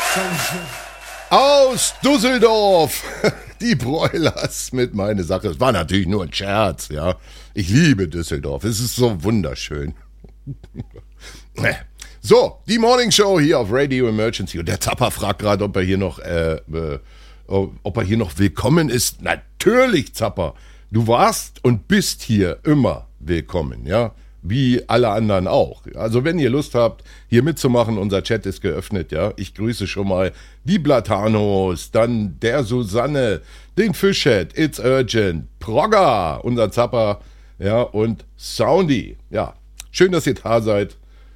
Aus Düsseldorf, die Broilers mit meine Sache. Es war natürlich nur ein Scherz, ja. Ich liebe Düsseldorf, es ist so wunderschön. So, die Morning Show hier auf Radio Emergency. Und der Zapper fragt gerade, ob er hier noch willkommen ist. Natürlich, Zapper. Du warst und bist hier immer willkommen, ja. Wie alle anderen auch. Also wenn ihr Lust habt, hier mitzumachen, unser Chat ist geöffnet, ja. Ich grüße schon mal die Blatanos, dann der Susanne, den Fischhead, It's Urgent, Progger, unser Zapper, ja, und Soundy. Ja, schön, dass ihr da seid.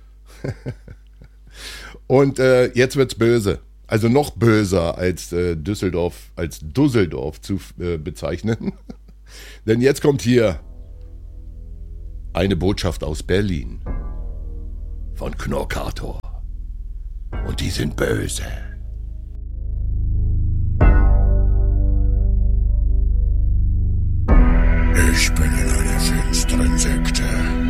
Und jetzt wird's böse. Also noch böser als Düsseldorf zu bezeichnen. Denn jetzt kommt hier eine Botschaft aus Berlin von Knorkator. Und die sind böse. Ich bin in einer finsteren Sekte.